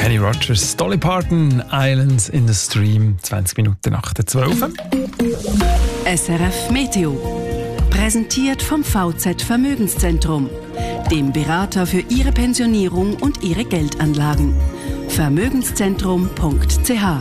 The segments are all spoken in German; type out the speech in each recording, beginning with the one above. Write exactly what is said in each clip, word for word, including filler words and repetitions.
Kenny Rogers, Dolly Parton, Islands in the Stream, zwanzig Minuten nach der zwölf. S R F Meteo. Präsentiert vom V Z Vermögenszentrum, dem Berater für Ihre Pensionierung und Ihre Geldanlagen. Vermögenszentrum punkt c h.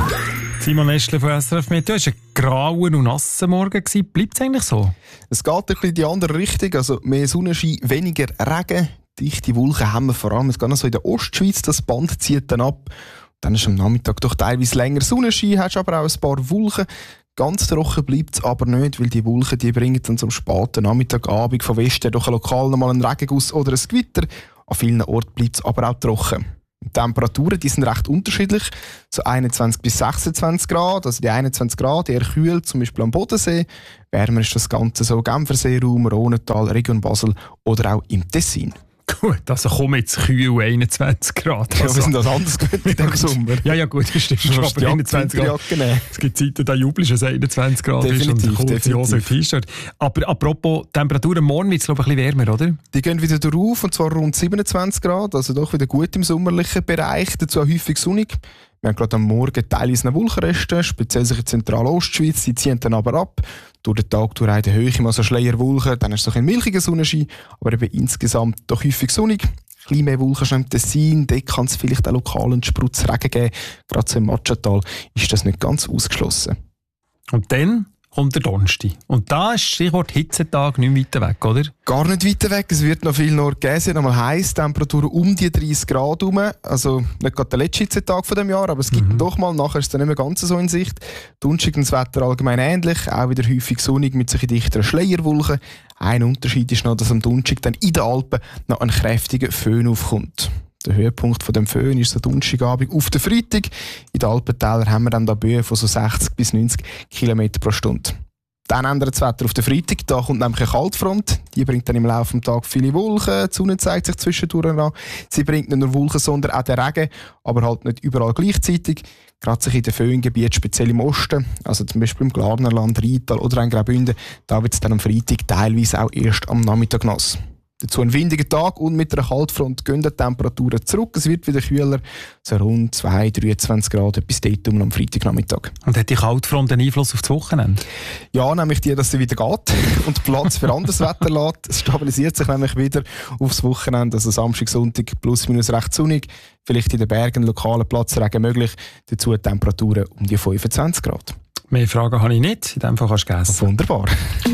Simon Nestle von S R F Meteo. Es war ein grauer und nasser Morgen. Bleibt es eigentlich so? Es geht ein bisschen in die andere Richtung. Also mehr Sonnenschein, weniger Regen. Dichte Wolken haben wir vor allem jetzt so in der Ostschweiz. Das Band zieht dann ab. Dann ist am Nachmittag doch teilweise länger Sonnenschein, hast aber auch ein paar Wolken. Ganz trocken bleibt es aber nicht, weil die Wolken die bringen dann zum späten Nachmittagabend von Westen doch lokal nochmal einen Regenguss oder ein Gewitter. An vielen Orten bleibt es aber auch trocken. Die Temperaturen die sind recht unterschiedlich, so einundzwanzig bis sechsundzwanzig Grad, also die einundzwanzig Grad eher kühl, zum Beispiel am Bodensee. Wärmer ist das Ganze so Genferseeraum, Rhonental, Region Basel oder auch im Tessin. Gut, also komm jetzt kühl einundzwanzig Grad. Also, ja, wir sind das anders gewöhnt in diesem Sommer. Ja, ja gut, das stimmt schon, aber einundzwanzig Grad. Es gibt Zeiten, da jubelst du, dass einundzwanzig Grad ist und kurze Hose und T-Shirt. Aber apropos Temperatur, morgen wird es glaube ich ein bisschen wärmer, oder? Die gehen wieder drauf, und zwar rund siebenundzwanzig Grad, also doch wieder gut im sommerlichen Bereich, dazu auch häufig sonnig. Wir haben gerade am Morgen teilweise eine Wolkenreste, speziell in der Zentral-Ostschweiz, die ziehen dann aber ab. Durch den Tag durch in der Höhe mal so Schleierwolken, dann ist es ein milchiger Sonnenschein, aber eben insgesamt doch häufig sonnig. Ein bisschen mehr Wolken schon im Tessin, dort kann es vielleicht auch lokal einen Spritzregen geben. Gerade so im Matschental ist das nicht ganz ausgeschlossen. Und dann kommt der Donnerstag. Und da ist Stichwort Hitzetag nicht weiter weg, oder? Gar nicht weiter weg. Es wird noch viel Nord geben. Es wird noch mal heiß, Temperaturen um die dreißig Grad herum. Also nicht gerade der letzte Hitzetag von dem Jahr, aber es gibt mhm. doch mal. Nachher ist es dann nicht mehr ganz so in Sicht. Donnerstag das Wetter allgemein ähnlich. Auch wieder häufig sonnig mit solchen dichteren Schleierwolken. Ein Unterschied ist noch, dass am Donnerstag dann in den Alpen noch ein kräftiger Föhn aufkommt. Der Höhepunkt von dem Föhn ist der Donnerstagabend auf den Freitag. In den Alpentälern haben wir dann da Böen von so sechzig bis neunzig Kilometer pro Stunde. Dann ändert das Wetter auf den Freitag. Da kommt nämlich eine Kaltfront. Die bringt dann im Laufe des Tages viele Wolken. Die Sonne zeigt sich zwischendurch an. Sie bringt nicht nur Wolken, sondern auch den Regen. Aber halt nicht überall gleichzeitig. Gerade sich in den Föhngebieten, speziell im Osten, also zum Beispiel im Glarnerland, Rheintal oder in Graubünden, da wird es dann am Freitag teilweise auch erst am Nachmittag nass. Dazu ein windiger Tag und mit einer Kaltfront gehen die Temperaturen zurück. Es wird wieder kühler, so rund zwei, dreiundzwanzig Grad, etwas dort um am Freitagnachmittag. Und hat die Kaltfront einen Einfluss auf das Wochenende? Ja, nämlich die, dass sie wieder geht und Platz für anderes Wetter lässt. Es stabilisiert sich nämlich wieder aufs Wochenende, also Samstag, Sonntag plus minus recht sonnig. Vielleicht in den Bergen lokalen Platzregen möglich. Dazu Temperaturen um die fünfundzwanzig Grad. Mehr Fragen habe ich nicht, in dem Fall kannst du essen. Wunderbar.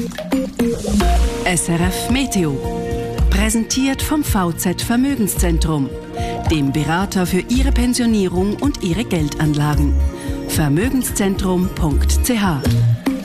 S R F Meteo. Präsentiert vom V Z Vermögenszentrum, dem Berater für Ihre Pensionierung und Ihre Geldanlagen. Vermögenszentrum punkt c h.